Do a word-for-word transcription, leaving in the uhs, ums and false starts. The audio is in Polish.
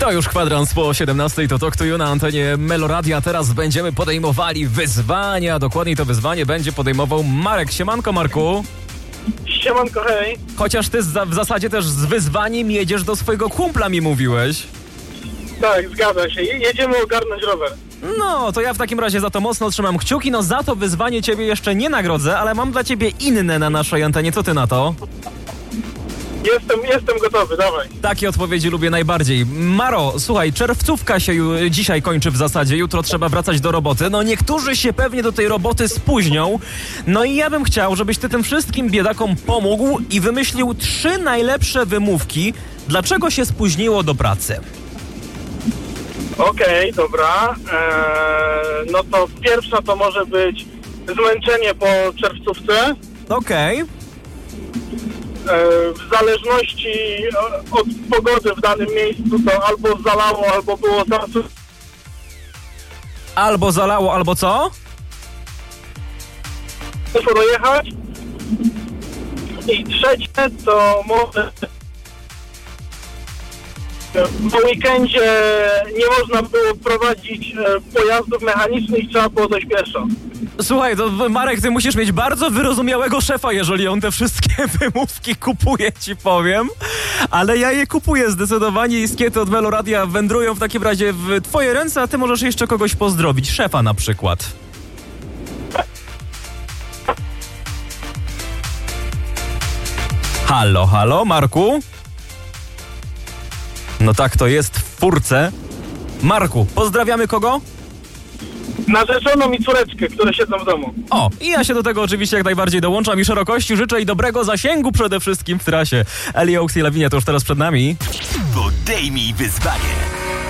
To już kwadrans po siedemnastej, to Talk to You na antenie Meloradia. Teraz będziemy podejmowali wyzwania. Dokładniej to wyzwanie będzie podejmował Marek. Siemanko, Marku. Siemanko, hej. Chociaż ty za, w zasadzie też z wyzwaniem jedziesz do swojego kumpla, mi mówiłeś. Tak, zgadza się. Je- jedziemy ogarnąć rower. No, to ja w takim razie za to mocno trzymam kciuki. No za to wyzwanie ciebie jeszcze nie nagrodzę, ale mam dla ciebie inne na naszej antenie. Co ty na to? Jestem, jestem gotowy, dawaj. Takie odpowiedzi lubię najbardziej. Maro, słuchaj, czerwcówka się ju- dzisiaj kończy w zasadzie, jutro trzeba wracać do roboty. No niektórzy się pewnie do tej roboty spóźnią. No i ja bym chciał, żebyś ty tym wszystkim biedakom pomógł i wymyślił trzy najlepsze wymówki, dlaczego się spóźniło do pracy. Okej, dobra. Eee, no to pierwsza to może być zmęczenie po czerwcówce. Okej. Eee, w zależności od pogody w danym miejscu to albo zalało, albo było zasu. Albo zalało, albo co? Muszę dojechać. I trzecie to może... W weekendzie nie można było prowadzić e, pojazdów mechanicznych, trzeba było dojść pieszo. Słuchaj, to Marek, ty musisz mieć bardzo wyrozumiałego szefa, jeżeli on te wszystkie wymówki kupuje, ci powiem. Ale ja je kupuję zdecydowanie i skiety od Meloradia wędrują w takim razie w twoje ręce, a ty możesz jeszcze kogoś pozdrowić. Szefa na przykład. Halo, halo, Marku? No tak to jest w furce. Marku, pozdrawiamy kogo? Narzeczoną i córeczkę, które siedzą w domu. O, i ja się do tego oczywiście jak najbardziej dołączam i szerokości życzę i dobrego zasięgu przede wszystkim w trasie. Ellie Oaks i Lavinia to już teraz przed nami. Podejmij wyzwanie.